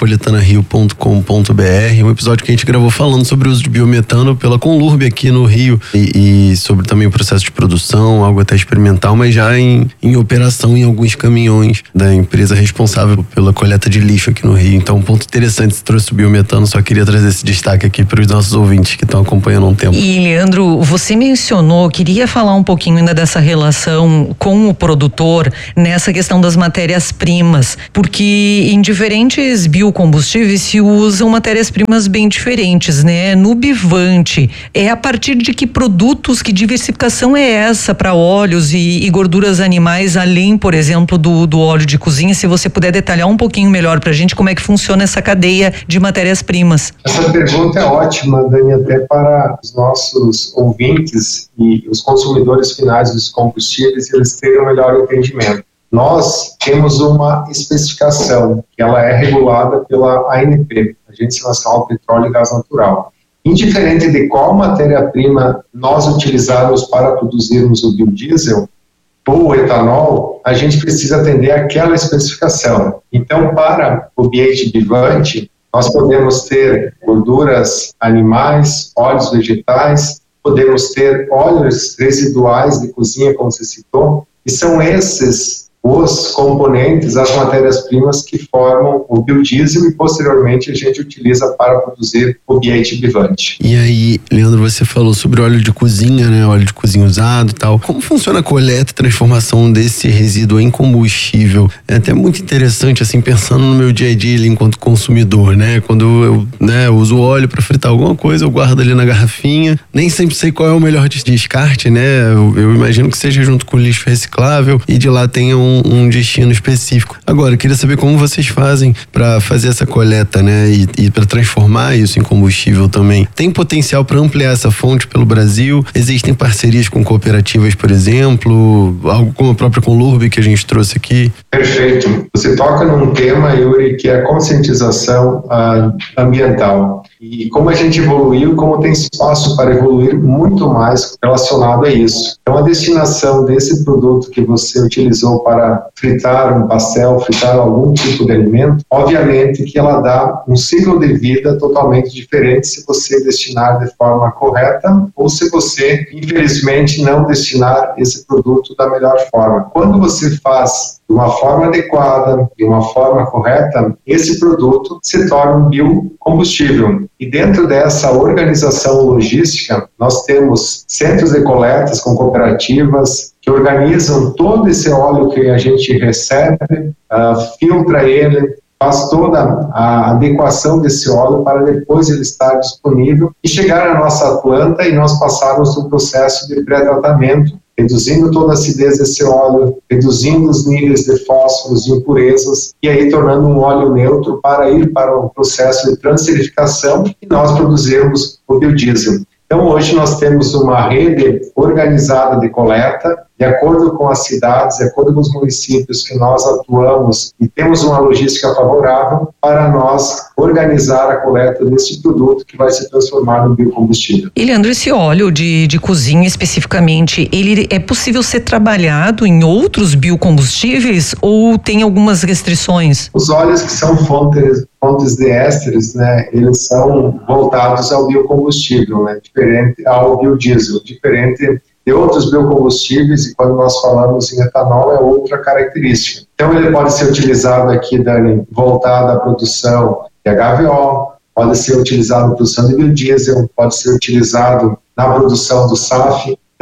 metropolitanario.com.br, um episódio que a gente gravou falando sobre o uso de biometano pela Conlurb aqui no Rio e sobre também o processo de produção, algo até experimental, mas já em operação em alguns caminhões da empresa responsável pela coleta de lixo aqui no Rio. Então, um ponto interessante, você trouxe o biometano, só queria trazer esse destaque aqui para os nossos ouvintes que estão acompanhando há um tempo. E, Leandro, você mencionou, queria falar um pouquinho ainda dessa relação com o produtor nessa questão das matérias-primas, porque em diferentes biocombustíveis se usam matérias-primas bem diferentes, né? No Bivante, é a partir de que produtos, que diversificação é essa para óleos e gorduras animais, além, por exemplo, do óleo de cozinha? Se você puder detalhar um pouquinho melhor para a gente como é que funciona essa cadeia de matérias-primas. Essa pergunta é ótima, Dani, até para os nossos ouvintes e os consumidores finais dos combustíveis, eles terem um melhor entendimento. Nós temos uma especificação que ela é regulada pela ANP, Agência Nacional do Petróleo e Gás Natural. Indiferente de qual matéria-prima nós utilizarmos para produzirmos o biodiesel ou o etanol, a gente precisa atender àquela especificação. Então, para o ambiente Bivante, nós podemos ter gorduras animais, óleos vegetais, podemos ter óleos residuais de cozinha, como você citou, e são esses os componentes, as matérias-primas que formam o biodiesel e posteriormente a gente utiliza para produzir o B8 Bivante. E aí, Leandro, você falou sobre óleo de cozinha, né? Óleo de cozinha usado e tal. Como funciona a coleta e transformação desse resíduo em combustível? É até muito interessante, assim, pensando no meu dia a dia enquanto consumidor, né? Quando eu uso óleo para fritar alguma coisa, eu guardo ali na garrafinha. Nem sempre sei qual é o melhor descarte, né? Eu imagino que seja junto com o lixo reciclável e de lá tenha um destino específico. Agora, eu queria saber como vocês fazem para fazer essa coleta, né? E para transformar isso em combustível também. Tem potencial para ampliar essa fonte pelo Brasil? Existem parcerias com cooperativas, por exemplo? Algo como a própria Conlurb que a gente trouxe aqui? Perfeito. Você toca num tema, Yuri, que é a conscientização ambiental. E como a gente evoluiu, como tem espaço para evoluir muito mais relacionado a isso. Então, a destinação desse produto que você utilizou para fritar um pastel, fritar algum tipo de alimento, obviamente que ela dá um ciclo de vida totalmente diferente se você destinar de forma correta ou se você, infelizmente, não destinar esse produto da melhor forma. Quando você faz de uma forma adequada, de uma forma correta, esse produto se torna um biocombustível. E dentro dessa organização logística, nós temos centros de coletas com cooperativas que organizam todo esse óleo que a gente recebe, filtra ele, faz toda a adequação desse óleo para depois ele estar disponível e chegar à nossa planta e nós passarmos no processo de pré-tratamento, reduzindo toda a acidez desse óleo, reduzindo os níveis de fósforos e impurezas e aí tornando um óleo neutro para ir para o processo de transferificação e nós produzirmos o biodiesel. Então, hoje nós temos uma rede organizada de coleta, de acordo com as cidades, de acordo com os municípios que nós atuamos e temos uma logística favorável para nós organizar a coleta desse produto que vai se transformar no biocombustível. E, Leandro, esse óleo de cozinha especificamente, ele é possível ser trabalhado em outros biocombustíveis ou tem algumas restrições? Os óleos que são fontes de ésteres, né, eles são voltados ao biocombustível, né, diferente ao biodiesel, diferente de outros biocombustíveis, e quando nós falamos em etanol é outra característica. Então ele pode ser utilizado aqui, Dani, voltado à produção de HVO, pode ser utilizado na produção de biodiesel, pode ser utilizado na produção do SAF.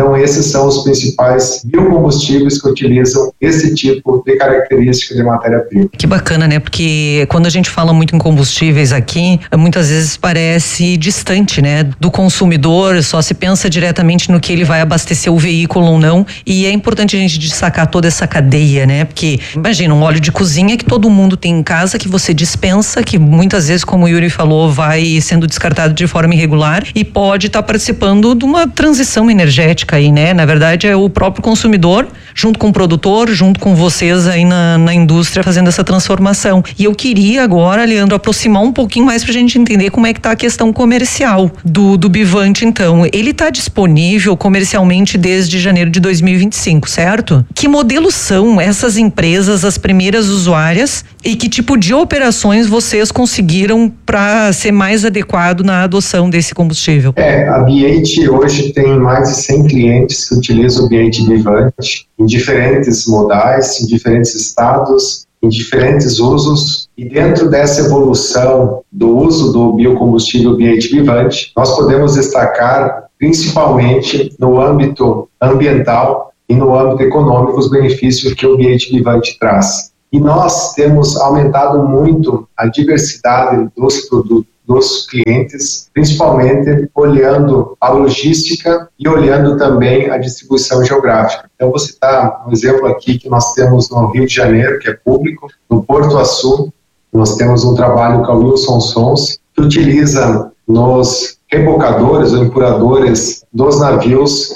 Então, esses são os principais biocombustíveis que utilizam esse tipo de característica de matéria-prima. Que bacana, né? Porque quando a gente fala muito em combustíveis aqui, muitas vezes parece distante, né? Do consumidor, só se pensa diretamente no que ele vai abastecer o veículo ou não. E é importante a gente destacar toda essa cadeia, né? Porque, imagina, um óleo de cozinha que todo mundo tem em casa, que você dispensa, que muitas vezes, como o Yuri falou, vai sendo descartado de forma irregular e pode estar participando de uma transição energética aí, né? Na verdade, é o próprio consumidor, junto com o produtor, junto com vocês aí na indústria, fazendo essa transformação. E eu queria agora, Leandro, aproximar um pouquinho mais pra gente entender como é que tá a questão comercial do Bivante, então. Ele tá disponível comercialmente desde janeiro de 2025, certo? Que modelos são essas empresas, as primeiras usuárias, e que tipo de operações vocês conseguiram para ser mais adequado na adoção desse combustível? A B8 hoje tem mais de 100 clientes que utilizam o B8 Bivante em diferentes modais, em diferentes estados, em diferentes usos, e dentro dessa evolução do uso do biocombustível B8 Bivante, nós podemos destacar principalmente no âmbito ambiental e no âmbito econômico os benefícios que o B8 Bivante traz. E nós temos aumentado muito a diversidade dos produtos dos clientes, principalmente olhando a logística e olhando também a distribuição geográfica. Então, vou citar um exemplo aqui que nós temos no Rio de Janeiro, que é público, no Porto Açu, nós temos um trabalho com a Wilson Sons, que utiliza nos rebocadores ou empuradores dos navios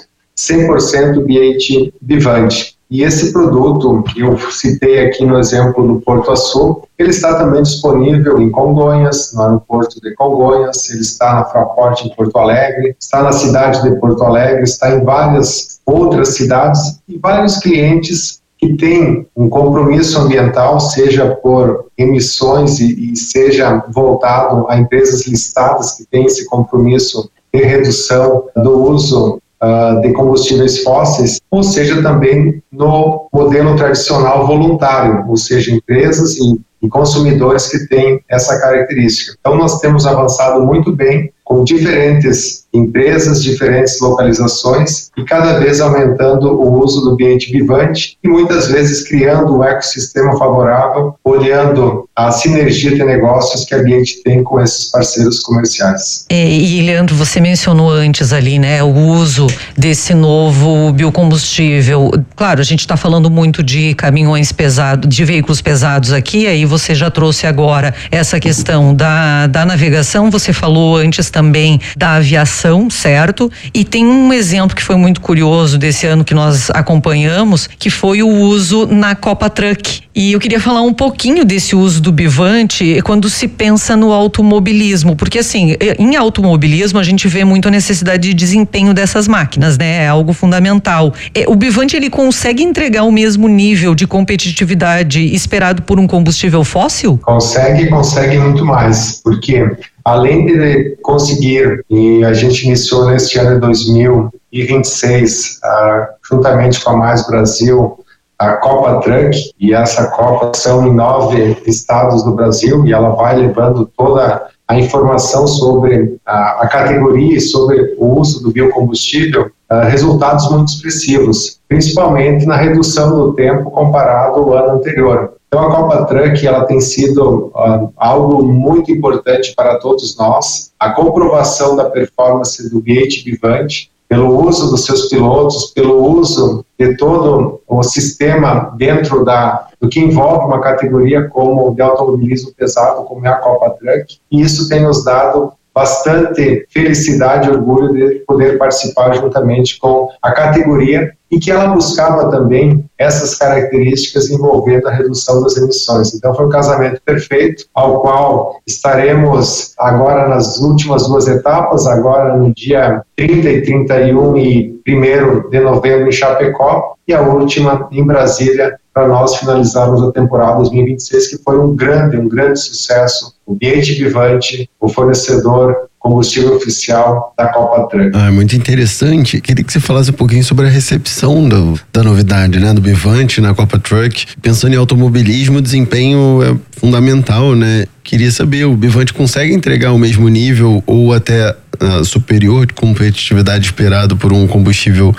100% B8 Bivante. E esse produto que eu citei aqui no exemplo do Porto Açu, ele está também disponível em Congonhas, no aeroporto de Congonhas, ele está na Fraport em Porto Alegre, está na cidade de Porto Alegre, está em várias outras cidades e vários clientes que têm um compromisso ambiental, seja por emissões e seja voltado a empresas listadas que têm esse compromisso de redução do uso de combustíveis fósseis, ou seja, também no modelo tradicional voluntário, ou seja, empresas e consumidores que têm essa característica. Então, nós temos avançado muito bem com diferentes empresas, diferentes localizações e cada vez aumentando o uso do B8 Bivante e muitas vezes criando um ecossistema favorável, olhando a sinergia de negócios que a B8 tem com esses parceiros comerciais. E Leandro, você mencionou antes ali, né, o uso desse novo biocombustível. Claro, a gente está falando muito de caminhões pesados, de veículos pesados aqui, aí você já trouxe agora essa questão da navegação, você falou antes também da aviação, certo? E tem um exemplo que foi muito curioso desse ano que nós acompanhamos, que foi o uso na Copa Truck. E eu queria falar um pouquinho desse uso do Bivante quando se pensa no automobilismo, porque assim, em automobilismo a gente vê muito a necessidade de desempenho dessas máquinas, né? É algo fundamental. O Bivante, ele consegue entregar o mesmo nível de competitividade esperado por um combustível fóssil? Consegue muito mais, porque além de conseguir, e a gente iniciou neste ano de 2026, juntamente com a Mais Brasil, a Copa Truck, e essa Copa são em 9 estados do Brasil, e ela vai levando toda a informação sobre a categoria e sobre o uso do biocombustível, resultados muito expressivos, principalmente na redução do tempo comparado ao ano anterior. Então, a Copa Truck, ela tem sido algo muito importante para todos nós. A comprovação da performance do B8 Bivante, pelo uso dos seus pilotos, pelo uso de todo o sistema dentro do que envolve uma categoria como de automobilismo pesado, como é a Copa Truck. E isso tem nos dado bastante felicidade e orgulho de poder participar juntamente com a categoria e que ela buscava também essas características envolvendo a redução das emissões. Então foi um casamento perfeito, ao qual estaremos agora nas últimas 2 etapas, agora no dia 30 e 31 e 1º de novembro em Chapecó e a última em Brasília, para nós finalizarmos a temporada 2026, que foi um grande sucesso. O B8 Bivante, o fornecedor combustível oficial da Copa Truck. Muito interessante. Queria que você falasse um pouquinho sobre a recepção da novidade, né, do Bivante na Copa Truck. Pensando em automobilismo, o desempenho é fundamental, né? Queria saber, o Bivante consegue entregar o mesmo nível ou até superior de competitividade esperado por um combustível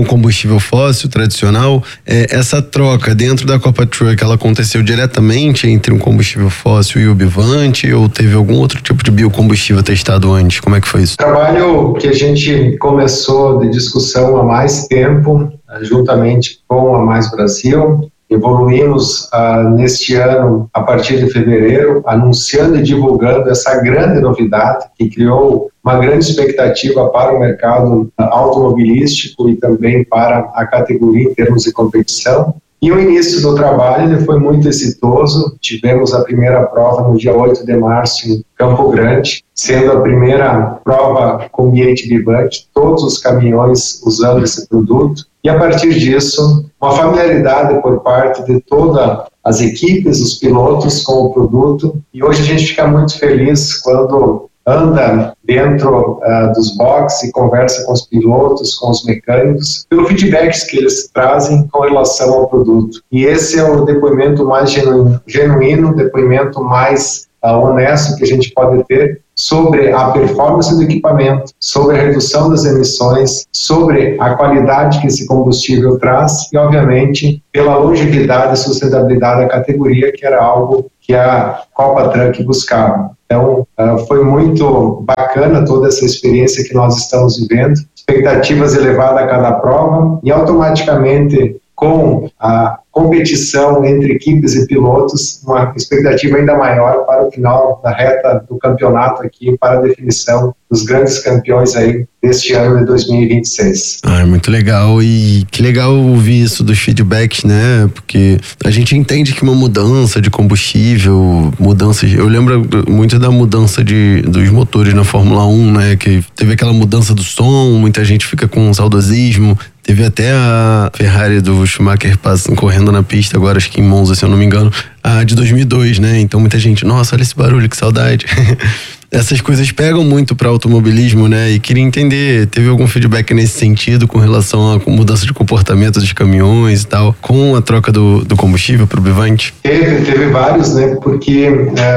fóssil tradicional. Essa troca dentro da Copa Truck, ela aconteceu diretamente entre um combustível fóssil e o Bivante, ou teve algum outro tipo de biocombustível testado antes? Como é que foi isso? Trabalho que a gente começou de discussão há mais tempo, juntamente com a Mais Brasil. Evoluímos neste ano, a partir de fevereiro, anunciando e divulgando essa grande novidade que criou uma grande expectativa para o mercado automobilístico e também para a categoria em termos de competição. E o início do trabalho ele foi muito exitoso. Tivemos a primeira prova no dia 8 de março em Campo Grande, sendo a primeira prova com ambiente Bivante, todos os caminhões usando esse produto. E a partir disso, uma familiaridade por parte de todas as equipes, os pilotos com o produto. E hoje a gente fica muito feliz quando anda dentro dos boxes e conversa com os pilotos, com os mecânicos, pelo feedbacks que eles trazem com relação ao produto. E esse é o depoimento mais genuíno, o depoimento mais honesto que a gente pode ter sobre a performance do equipamento, sobre a redução das emissões, sobre a qualidade que esse combustível traz e, obviamente, pela longevidade e sustentabilidade da categoria, que era algo que a Copa Truck buscava. Então, foi muito bacana toda essa experiência que nós estamos vivendo, expectativas elevadas a cada prova e automaticamente com a competição entre equipes e pilotos, uma expectativa ainda maior para o final da reta do campeonato aqui, para a definição dos grandes campeões aí deste ano de 2026. Muito legal, e que legal ouvir isso dos feedbacks, né? Porque a gente entende que uma mudança de combustível, eu lembro muito da mudança dos motores na Fórmula 1, né? Que teve aquela mudança do som, muita gente fica com saudosismo. Teve até a Ferrari do Schumacher correndo na pista agora, acho que em Monza, se eu não me engano, a de 2002, né? Então muita gente, nossa, olha esse barulho, que saudade. Essas coisas pegam muito para automobilismo, né? E queria entender, teve algum feedback nesse sentido com relação à mudança de comportamento dos caminhões e tal, com a troca do combustível para o Bivante? Teve vários, né? Porque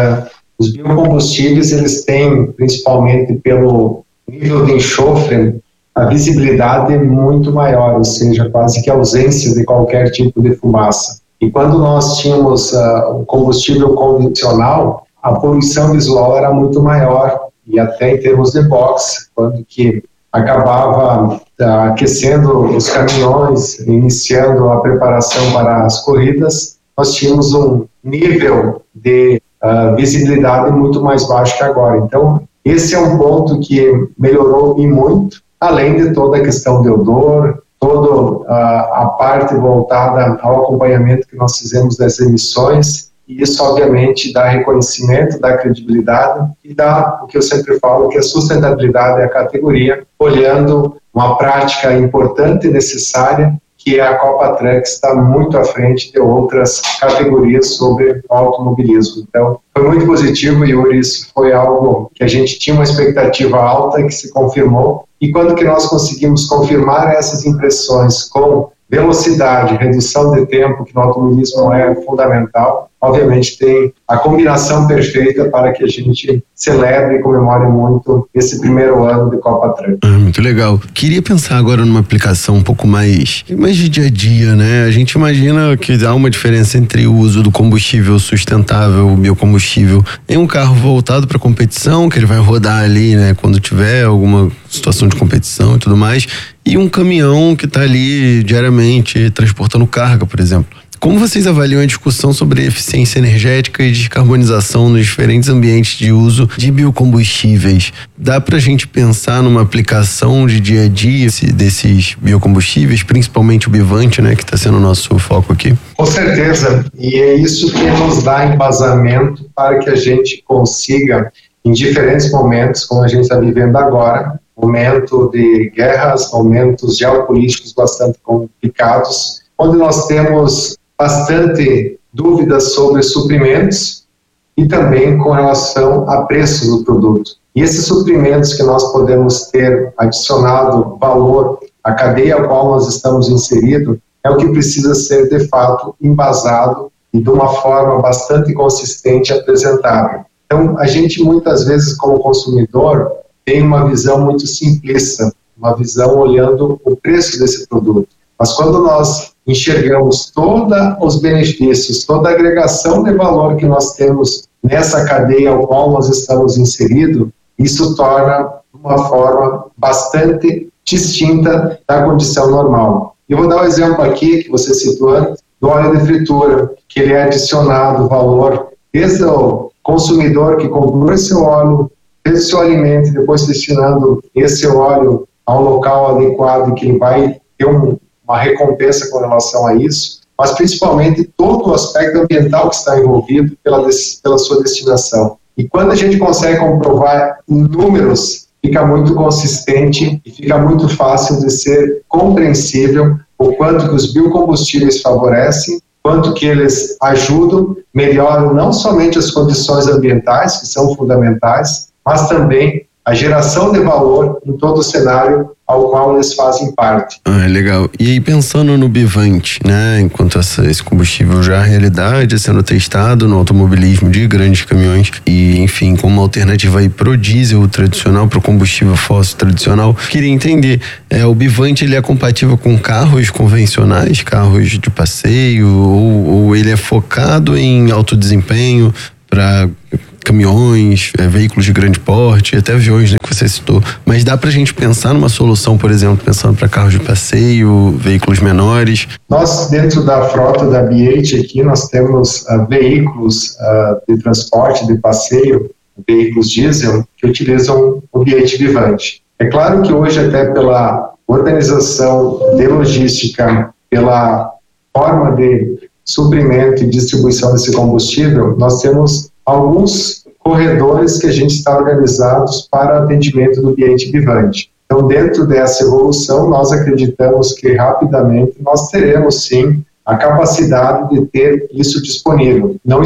os biocombustíveis, eles têm, principalmente pelo nível de enxofre, a visibilidade é muito maior, ou seja, quase que ausência de qualquer tipo de fumaça. E quando nós tínhamos o combustível convencional, a poluição visual era muito maior, e até em termos de box, quando que acabava aquecendo os caminhões, iniciando a preparação para as corridas, nós tínhamos um nível de visibilidade muito mais baixo que agora. Então, esse é um ponto que melhorou e muito, além de toda a questão de odor, toda a parte voltada ao acompanhamento que nós fizemos das emissões, e isso obviamente dá reconhecimento, dá credibilidade e dá o que eu sempre falo, que a sustentabilidade é a categoria, olhando uma prática importante e necessária, que a Copa Truck está muito à frente de outras categorias sobre o automobilismo. Então, foi muito positivo, Yuri, isso foi algo que a gente tinha uma expectativa alta que se confirmou, e quando que nós conseguimos confirmar essas impressões com velocidade, redução de tempo, que no automobilismo é fundamental, obviamente tem a combinação perfeita para que a gente celebre e comemore muito esse primeiro ano de Copa Truck. Muito legal. Queria pensar agora numa aplicação um pouco mais de dia a dia, né? A gente imagina que há uma diferença entre o uso do combustível sustentável, o biocombustível, em um carro voltado para competição, que ele vai rodar ali, né? Quando tiver alguma situação de competição e tudo mais, e um caminhão que está ali diariamente transportando carga, por exemplo. Como vocês avaliam a discussão sobre eficiência energética e descarbonização nos diferentes ambientes de uso de biocombustíveis? Dá pra gente pensar numa aplicação de dia a dia desses biocombustíveis, principalmente o Bivante, né, que está sendo o nosso foco aqui? Com certeza, e é isso que nos dá embasamento para que a gente consiga, em diferentes momentos, como a gente está vivendo agora, momento de guerras, momentos geopolíticos bastante complicados, onde nós temos bastante dúvidas sobre suprimentos e também com relação a preços do produto. E esses suprimentos que nós podemos ter adicionado valor à cadeia a qual nós estamos inseridos é o que precisa ser, de fato, embasado e de uma forma bastante consistente apresentável. Então, a gente muitas vezes, como consumidor, tem uma visão muito simplista, uma visão olhando o preço desse produto. Mas quando nós enxergamos todos os benefícios, toda a agregação de valor que nós temos nessa cadeia ao qual nós estamos inseridos, isso torna uma forma bastante distinta da condição normal. Eu vou dar um exemplo aqui, que você citou antes, do óleo de fritura, que ele é adicionado valor desde o consumidor que comprou esse óleo, fez o seu alimento, depois destinando esse óleo a um local adequado, que ele vai ter uma recompensa com relação a isso, mas principalmente todo o aspecto ambiental que está envolvido pela sua destinação. E quando a gente consegue comprovar em números, fica muito consistente e fica muito fácil de ser compreensível o quanto que os biocombustíveis favorecem, quanto que eles ajudam, melhoram não somente as condições ambientais, que são fundamentais, mas também a geração de valor em todo o cenário ao qual eles fazem parte. Legal. E aí, pensando no Bivante, né, enquanto esse combustível já é realidade, sendo testado no automobilismo de grandes caminhões e, enfim, como uma alternativa aí pro diesel tradicional, pro combustível fóssil tradicional, queria entender, o Bivante, ele é compatível com carros convencionais, carros de passeio, ou ele é focado em alto desempenho para caminhões, veículos de grande porte, até aviões, né, que você citou. Mas dá pra gente pensar numa solução, por exemplo, pensando para carros de passeio, veículos menores? Nós, dentro da frota da BH aqui, nós temos veículos de transporte, de passeio, veículos diesel, que utilizam o BH Bivante. É claro que hoje, até pela organização de logística, pela forma de suprimento e distribuição desse combustível, nós temos alguns corredores que a gente está organizados para atendimento do BH Bivante. Então, dentro dessa evolução, nós acreditamos que rapidamente nós teremos, sim, a capacidade de ter isso disponível. Não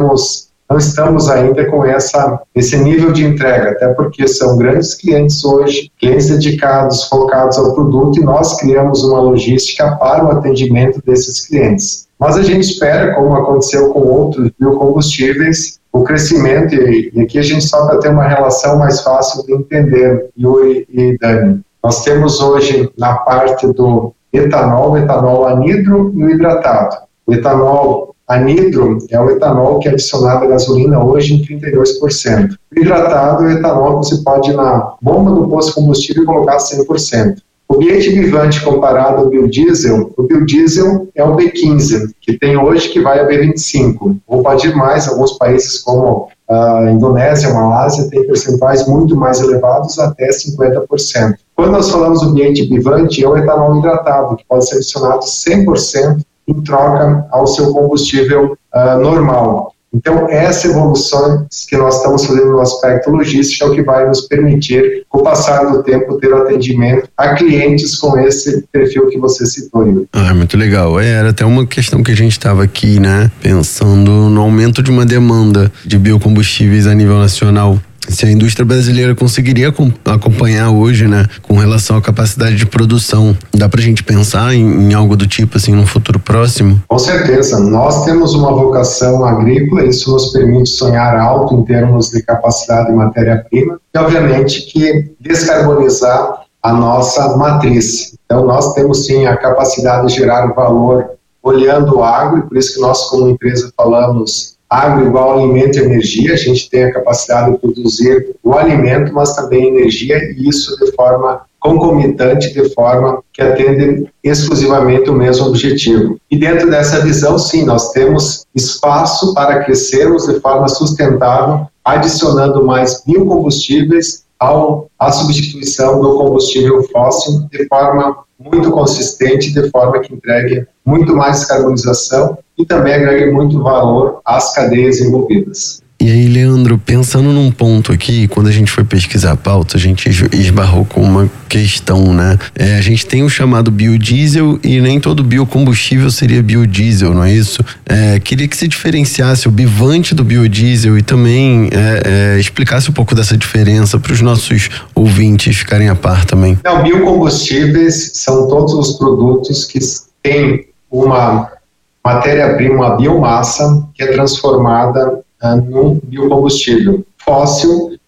estamos ainda com esse nível de entrega, até porque são grandes clientes hoje, clientes dedicados, focados ao produto, e nós criamos uma logística para o atendimento desses clientes. Mas a gente espera, como aconteceu com outros biocombustíveis, o crescimento, e aqui a gente só para ter uma relação mais fácil de entender, Yuri e Dani. Nós temos hoje, na parte do etanol, o etanol anidro e o hidratado. O etanol anidro é o etanol que é adicionado à gasolina hoje em 32%. O hidratado é o etanol que você pode ir na bomba do posto de combustível e colocar 100%. O BH Bivante comparado ao biodiesel, o biodiesel é o B15, que tem hoje que vai a B25. Ou pode ir mais, alguns países como a Indonésia, a Malásia, tem percentuais muito mais elevados, até 50%. Quando nós falamos do BH Bivante, é o etanol hidratado, que pode ser adicionado 100% em troca ao seu combustível normal. Então, essa evolução que nós estamos fazendo no aspecto logístico é o que vai nos permitir, com o passar do tempo, ter o atendimento a clientes com esse perfil que você citou, Yuri. Muito legal. Era até uma questão que a gente estava aqui, né, pensando no aumento de uma demanda de biocombustíveis a nível nacional. Se a indústria brasileira conseguiria acompanhar hoje, né, com relação à capacidade de produção, dá pra gente pensar em algo do tipo, assim, num futuro próximo? Com certeza. Nós temos uma vocação agrícola, isso nos permite sonhar alto em termos de capacidade de matéria-prima e, obviamente, que descarbonizar a nossa matriz. Então, nós temos, sim, a capacidade de gerar valor olhando o agro, e por isso que nós, como empresa, falamos agro igual alimento e energia. A gente tem a capacidade de produzir o alimento, mas também energia, e isso de forma concomitante, de forma que atende exclusivamente o mesmo objetivo. E dentro dessa visão, sim, nós temos espaço para crescermos de forma sustentável, adicionando mais biocombustíveis à substituição do combustível fóssil de forma muito consistente, de forma que entregue muito mais descarbonização e também agregue muito valor às cadeias envolvidas. E aí, Leandro, pensando num ponto aqui, quando a gente foi pesquisar a pauta, a gente esbarrou com uma questão, né? A gente tem o chamado biodiesel e nem todo biocombustível seria biodiesel, não é isso? Queria que você diferenciasse o Bivante do biodiesel e também explicasse um pouco dessa diferença para os nossos ouvintes ficarem a par também. Não, biocombustíveis são todos os produtos que têm uma matéria-prima, uma biomassa, que é transformada num biocombustível. Fóssil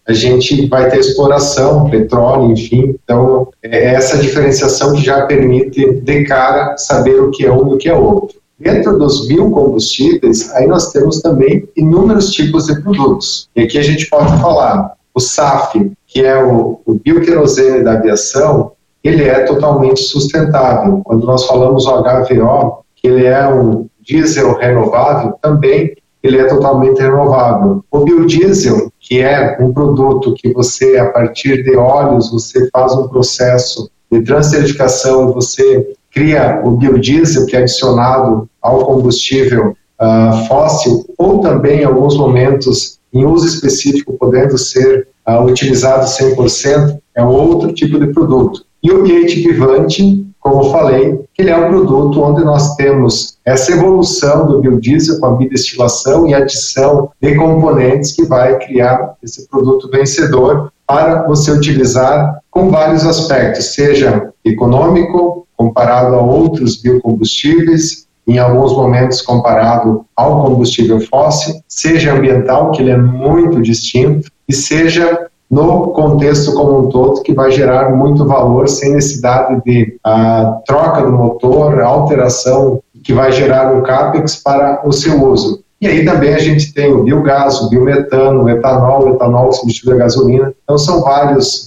a gente vai ter exploração, petróleo, enfim. Então, é essa diferenciação que já permite, de cara, saber o que é um e o que é outro. Dentro dos biocombustíveis, aí nós temos também inúmeros tipos de produtos. E aqui a gente pode falar, o SAF, que é o bioquerosene da aviação, ele é totalmente sustentável. Quando nós falamos o HVO, que ele é um diesel renovável, também ele é totalmente renovável. O biodiesel, que é um produto que você, a partir de óleos, você faz um processo de transesterificação e você cria o biodiesel, que é adicionado ao combustível fóssil, ou também, em alguns momentos, em uso específico, podendo ser utilizado 100%, é um outro tipo de produto. E o bioadjuvante, como eu falei, ele é um produto onde nós temos essa evolução do biodiesel com a bidestilação e adição de componentes que vai criar esse produto vencedor para você utilizar com vários aspectos, seja econômico, comparado a outros biocombustíveis, em alguns momentos comparado ao combustível fóssil, seja ambiental, que ele é muito distinto, e seja no contexto como um todo, que vai gerar muito valor sem necessidade de troca do motor, alteração, que vai gerar um CAPEX para o seu uso. E aí também a gente tem o biogás, o biometano, o etanol substitui a gasolina. Então são vários